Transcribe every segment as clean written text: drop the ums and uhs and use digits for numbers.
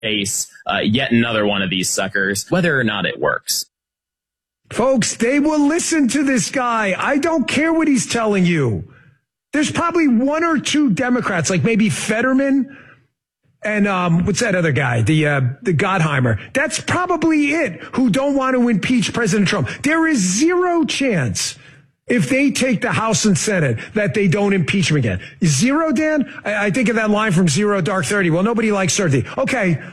face yet another one of these suckers, whether or not it works. Folks, they will listen to this guy. I don't care what he's telling you. There's probably one or two Democrats, like maybe Fetterman and what's that other guy? The Gottheimer. That's probably it, who don't want to impeach President Trump. There is zero chance, if they take the House and Senate, that they don't impeach him again. Zero, Dan? I think of that line from Zero Dark 30. Well, nobody likes 30. Okay.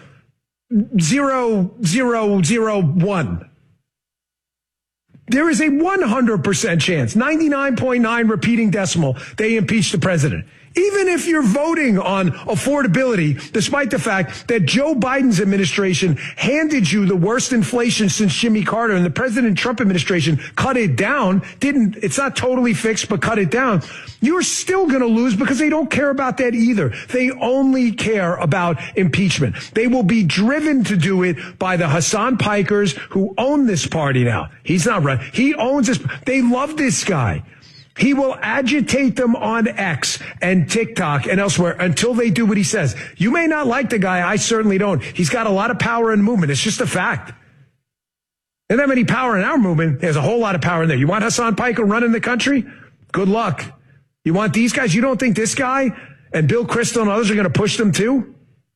0.001. There is a 100% chance, 99.9 repeating decimal, they impeach the president. Even if you're voting on affordability, despite the fact that Joe Biden's administration handed you the worst inflation since Jimmy Carter, and the President Trump administration cut it down, it's not totally fixed, but cut it down, you're still going to lose because they don't care about that either. They only care about impeachment. They will be driven to do it by the Hassan Pikers who own this party now. He's not right. He owns this. They love this guy. He will agitate them on X and TikTok and elsewhere until they do what he says. You may not like the guy. I certainly don't. He's got a lot of power in movement. It's just a fact. There's not many power in our movement. There's a whole lot of power in there. You want Hassan Piker running the country? Good luck. You want these guys? You don't think this guy and Bill Kristol and others are going to push them too?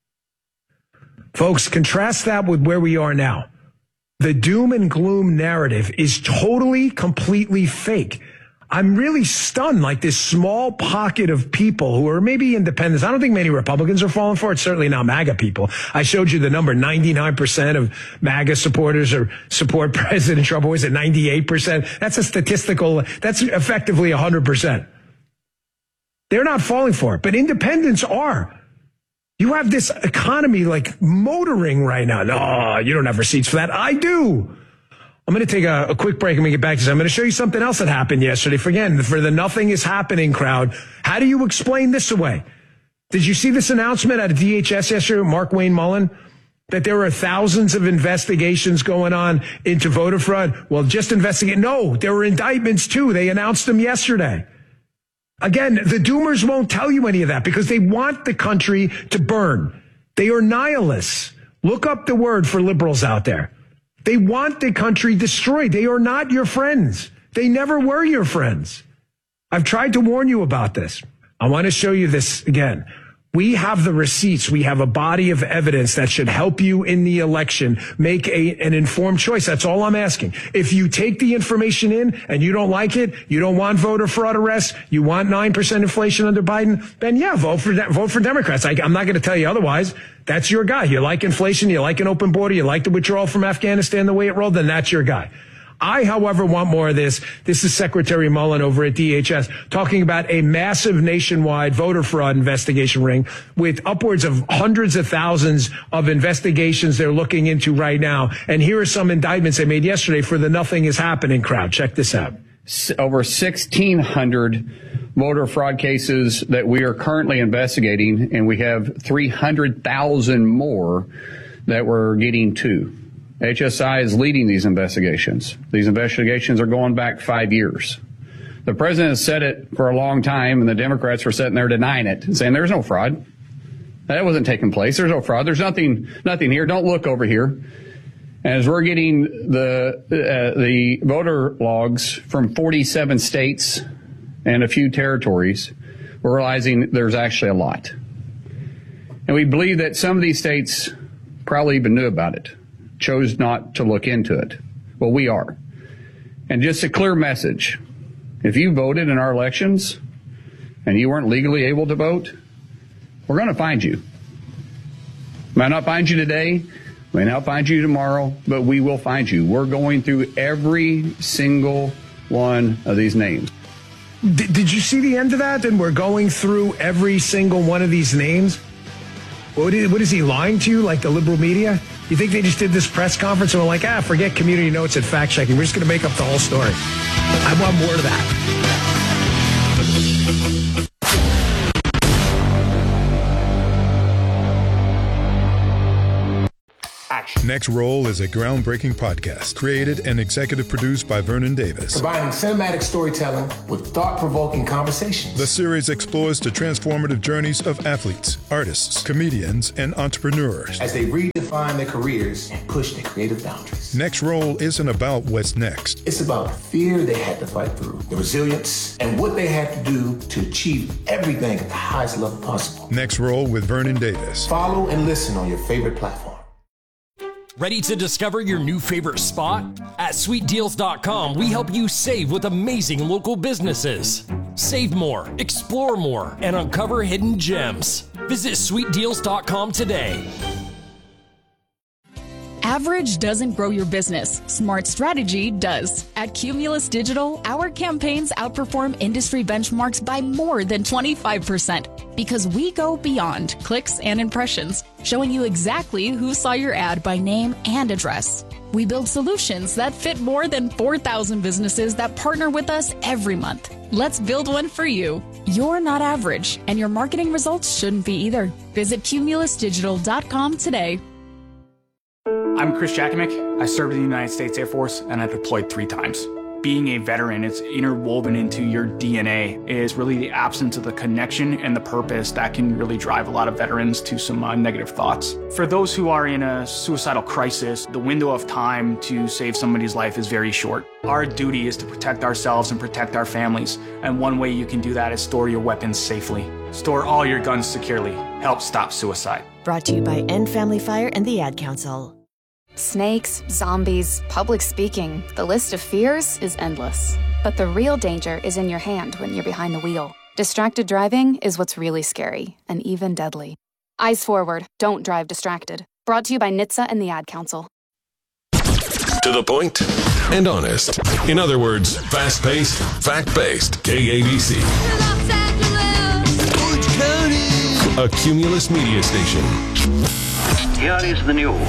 Folks, contrast that with where we are now. The doom and gloom narrative is totally, completely fake. I'm really stunned, like this small pocket of people who are maybe independents. I don't think many Republicans are falling for it. Certainly not MAGA people. I showed you the number. 99% of MAGA supporters or support President Trump. Or is it 98%? That's that's effectively 100%. They're not falling for it, but independents are. You have this economy like motoring right now. No, you don't have receipts for that. I do. I'm going to take a quick break and we get back to this. I'm going to show you something else that happened yesterday. For the nothing is happening crowd. How do you explain this away? Did you see this announcement out of DHS yesterday, Mark Wayne Mullen, that there are thousands of investigations going on into voter fraud? Well, just investigate. No, there were indictments too. They announced them yesterday. Again, the doomers won't tell you any of that because they want the country to burn. They are nihilists. Look up the word for liberals out there. They want the country destroyed. They are not your friends. They never were your friends. I've tried to warn you about this. I want to show you this again. We have the receipts. We have a body of evidence that should help you in the election make an informed choice. That's all I'm asking. If you take the information in and you don't like it, you don't want voter fraud arrests, you want 9% inflation under Biden, then yeah, vote for Democrats. I'm not going to tell you otherwise. That's your guy. You like inflation, you like an open border, you like the withdrawal from Afghanistan the way it rolled, then that's your guy. I, however, want more of this. This is Secretary Mullen over at DHS talking about a massive nationwide voter fraud investigation ring with upwards of hundreds of thousands of investigations they're looking into right now. And here are some indictments they made yesterday for the Nothing is Happening crowd. Check this out. Over 1,600 voter fraud cases that we are currently investigating, and we have 300,000 more that we're getting to. HSI is leading these investigations. These investigations are going back 5 years. The president has said it for a long time, and the Democrats were sitting there denying it and saying there's no fraud. That wasn't taking place. There's no fraud. There's nothing here. Don't look over here. As we're getting the voter logs from 47 states and a few territories, we're realizing there's actually a lot. And we believe that some of these states probably even knew about it, chose not to look into it. Well, we are. And just a clear message. If you voted in our elections and you weren't legally able to vote, we're going to find you. Might not find you today, may not find you tomorrow, but we will find you. We're going through every single one of these names. Did you see the end of that? And we're going through every single one of these names? What is he lying to you, like the liberal media? You think they just did this press conference and were like, forget community notes and fact checking. We're just going to make up the whole story. I want more of that. action. Next Roll is a groundbreaking podcast created and executive produced by Vernon Davis. Combining cinematic storytelling with thought-provoking conversations. The series explores the transformative journeys of athletes, artists, comedians, and entrepreneurs as they redefine their careers and push their creative boundaries. Next Roll isn't about what's next. It's about the fear they had to fight through, the resilience, and what they had to do to achieve everything at the highest level possible. Next Roll with Vernon Davis. Follow and listen on your favorite platform. Ready to discover your new favorite spot? At sweetdeals.com, we help you save with amazing local businesses. Save more, explore more, and uncover hidden gems. Visit sweetdeals.com today. Average doesn't grow your business. Smart strategy does. At Cumulus Digital, our campaigns outperform industry benchmarks by more than 25% because we go beyond clicks and impressions, showing you exactly who saw your ad by name and address. We build solutions that fit more than 4,000 businesses that partner with us every month. Let's build one for you. You're not average, and your marketing results shouldn't be either. Visit cumulusdigital.com today. I'm Chris Jakimick. I served in the United States Air Force and I deployed 3 times. Being a veteran, it's interwoven into your DNA, is really the absence of the connection and the purpose that can really drive a lot of veterans to some negative thoughts. For those who are in a suicidal crisis, the window of time to save somebody's life is very short. Our duty is to protect ourselves and protect our families, and one way you can do that is store your weapons safely. Store all your guns securely. Help stop suicide. Brought to you by End Family Fire and the Ad Council. Snakes, zombies, public speaking. The list of fears is endless. But the real danger is in your hand when you're behind the wheel. Distracted driving is what's really scary and even deadly. Eyes forward. Don't drive distracted. Brought to you by NHTSA and the Ad Council. To the point and honest. In other words, fast-paced, fact-based. KABC. Orange County. A Cumulus media station. Here is the news.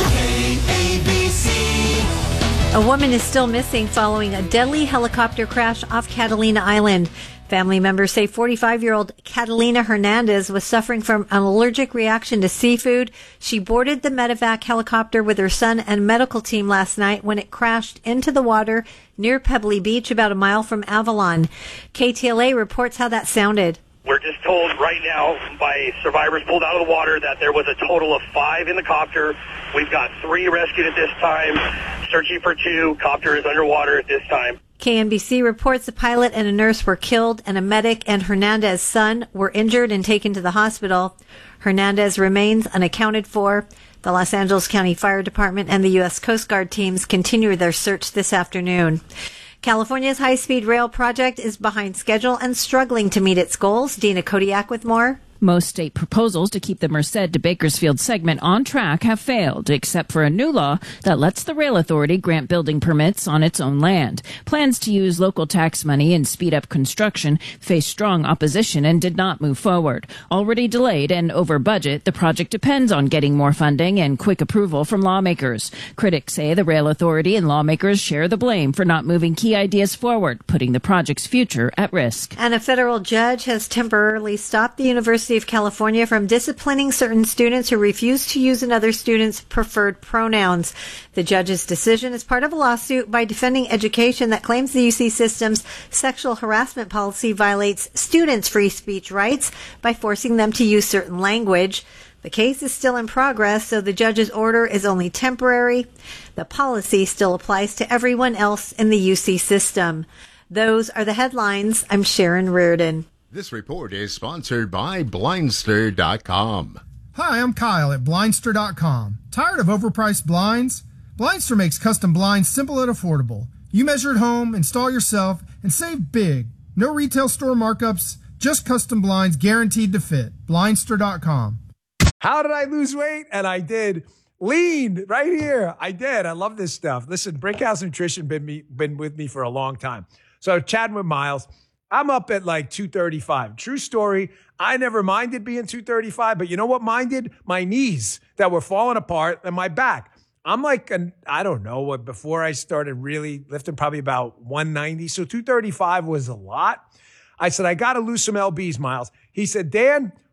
A woman is still missing following a deadly helicopter crash off Catalina Island. Family members say 45-year-old Catalina Hernandez was suffering from an allergic reaction to seafood. She boarded the medevac helicopter with her son and medical team last night when it crashed into the water near Pebbly Beach, about a mile from Avalon. KTLA reports how that sounded. We're just told right now by survivors pulled out of the water that there was a total of 5 in the copter. We've got 3 rescued at this time, searching for 2. Copter is underwater at this time. KNBC reports the pilot and a nurse were killed and a medic and Hernandez's son were injured and taken to the hospital. Hernandez remains unaccounted for. The Los Angeles County Fire Department and the U.S. Coast Guard teams continue their search this afternoon. California's high-speed rail project is behind schedule and struggling to meet its goals. Dina Kodiak with more. Most state proposals to keep the Merced to Bakersfield segment on track have failed, except for a new law that lets the rail authority grant building permits on its own land. Plans to use local tax money and speed up construction faced strong opposition and did not move forward. Already delayed and over budget, the project depends on getting more funding and quick approval from lawmakers. Critics say the rail authority and lawmakers share the blame for not moving key ideas forward, putting the project's future at risk. And a federal judge has temporarily stopped the University of California from disciplining certain students who refuse to use another student's preferred pronouns. The judge's decision is part of a lawsuit by Defending Education that claims the UC system's sexual harassment policy violates students' free speech rights by forcing them to use certain language. The case is still in progress, so the judge's order is only temporary. The policy still applies to everyone else in the UC system. Those are the headlines. I'm Sharon Reardon. This report is sponsored by Blindster.com. Hi, I'm Kyle at Blindster.com. Tired of overpriced blinds? Blindster makes custom blinds simple and affordable. You measure at home, install yourself, and save big. No retail store markups, just custom blinds guaranteed to fit. Blindster.com. How did I lose weight? And I did. Lean right here. I did. I love this stuff. Listen, Brinkhouse Nutrition been with me for a long time. So chatting with Miles. I'm up at like 235. True story. I never minded being 235, but you know what minded? My knees that were falling apart and my back. I'm like, I don't know, before I started really lifting, probably about 190. So 235 was a lot. I said, I got to lose some LBs, Miles. He said, Dan,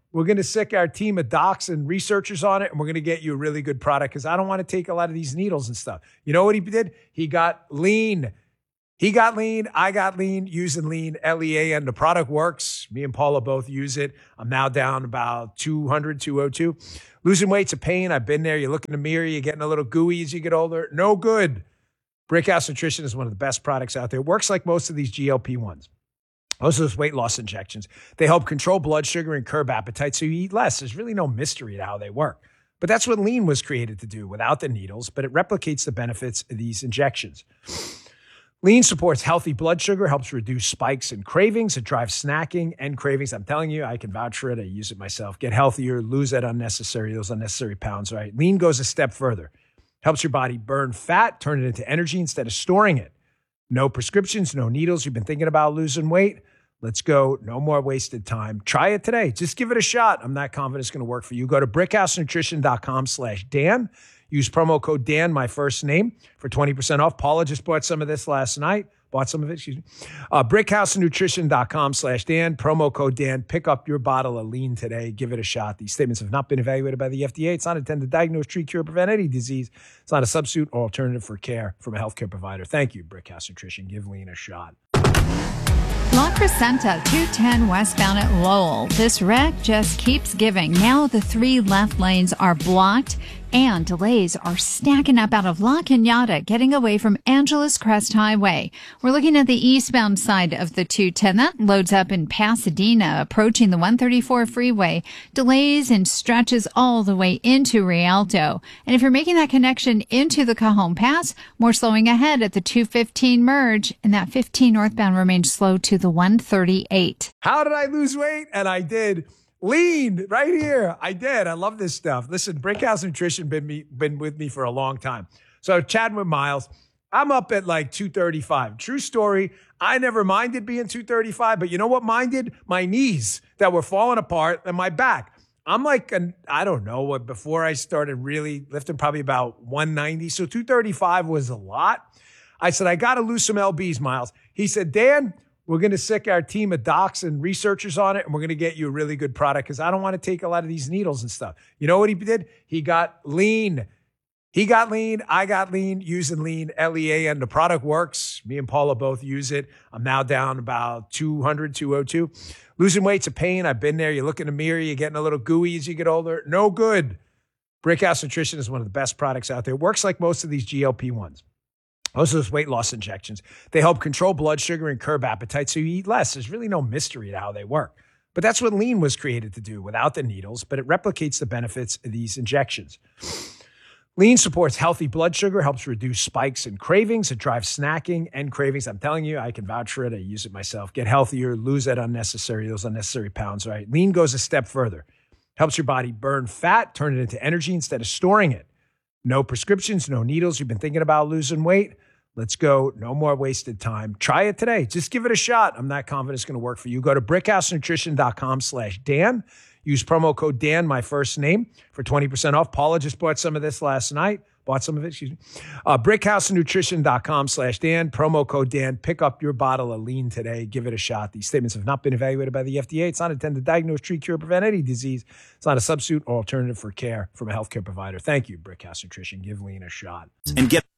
we're going to sick our team of docs and researchers on it, and we're going to get you a really good product because I don't want to take a lot of these needles and stuff. You know what he did? He got lean. He got lean. I got lean using lean, LEAN. The product works. Me and Paula both use it. I'm now down about 200, 202. Losing weight's a pain. I've been there. You look in the mirror. You're getting a little gooey as you get older. No good. Brickhouse Nutrition is one of the best products out there. It works like most of these GLP-1s. Most of those weight loss injections. They help control blood sugar and curb appetite so you eat less. There's really no mystery to how they work. But that's what lean was created to do without the needles, but it replicates the benefits of these injections. Lean supports healthy blood sugar, helps reduce spikes and cravings. It drives snacking and cravings. I'm telling you, I can vouch for it. I use it myself. Get healthier, lose those unnecessary pounds, right? Lean goes a step further. Helps your body burn fat, turn it into energy instead of storing it. No prescriptions, no needles. You've been thinking about losing weight? Let's go. No more wasted time. Try it today. Just give it a shot. I'm not confident it's going to work for you. Go to brickhousenutrition.com/Dan. Use promo code Dan, my first name, for 20% off. Paula just bought some of this last night. Brickhousenutrition.com/Dan. Promo code Dan. Pick up your bottle of lean today. Give it a shot. These statements have not been evaluated by the FDA. It's not intended to diagnose, treat, cure, or prevent any disease. It's not a substitute or alternative for care from a healthcare provider. Thank you, Brickhouse Nutrition. Give lean a shot. La Crescenta, 210 westbound at Lowell. This wreck just keeps giving. Now the 3 left lanes are blocked and delays are stacking up out of La Cañada, getting away from Angeles Crest Highway. We're looking at the eastbound side of the 210. That loads up in Pasadena, approaching the 134 freeway. Delays and stretches all the way into Rialto. And if you're making that connection into the Cajon Pass, more slowing ahead at the 215 merge, and that 15 northbound remains slow to the 138. How did I lose weight? And I did. Lean right here. I did. I love this stuff. Listen, Brickhouse Nutrition been with me for a long time. So chatting with Miles, I'm up at like 235. True story. I never minded being 235, but you know what minded? My knees that were falling apart and my back. I'm like, I don't know what, before I started really lifting, probably about 190. So 235 was a lot. I said, I got to lose some LBs, Miles. He said, Dan, we're going to sick our team of docs and researchers on it, and we're going to get you a really good product because I don't want to take a lot of these needles and stuff. You know what he did? He got lean. He got lean. I got lean using lean, LEAN. The product works. Me and Paula both use it. I'm now down about 200, 202. Losing weight's a pain. I've been there. You look in the mirror. You're getting a little gooey as you get older. No good. Brickhouse Nutrition is one of the best products out there. It works like most of these GLP-1s. Most of those weight loss injections. They help control blood sugar and curb appetite so you eat less. There's really no mystery to how they work. But that's what lean was created to do without the needles, but it replicates the benefits of these injections. Lean supports healthy blood sugar, helps reduce spikes and cravings. It drives snacking and cravings. I'm telling you, I can vouch for it. I use it myself. Get healthier, lose those unnecessary pounds, right? Lean goes a step further. Helps your body burn fat, turn it into energy instead of storing it. No prescriptions, no needles. You've been thinking about losing weight? Let's go. No more wasted time. Try it today. Just give it a shot. I'm not confident it's going to work for you. Go to brickhousenutrition.com/Dan. Use promo code Dan, my first name, for 20% off. Paula just bought some of this last night. Brickhousenutrition.com/Dan. Promo code Dan. Pick up your bottle of lean today. Give it a shot. These statements have not been evaluated by the FDA. It's not intended to diagnose, treat, cure, or prevent any disease. It's not a substitute or alternative for care from a healthcare provider. Thank you, Brickhouse Nutrition. Give lean a shot. And get